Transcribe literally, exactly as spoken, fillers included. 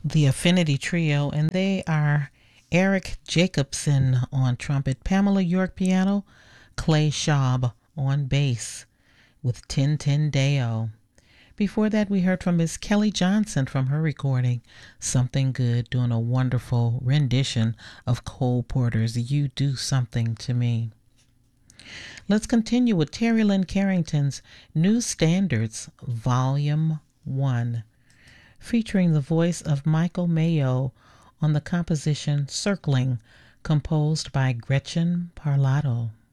the Affinity Trio, and they are Eric Jacobson on trumpet, Pamela York piano, Clay Schaub on bass with Ten Ten Deo. Before that, we heard from Miss Kelly Johnson from her recording, Something Good, doing a wonderful rendition of Cole Porter's You Do Something to Me. Let's continue with Terry Lynn Carrington's New Standards, Volume one, featuring the voice of Michael Mayo on the composition Circling, composed by Gretchen Parlato.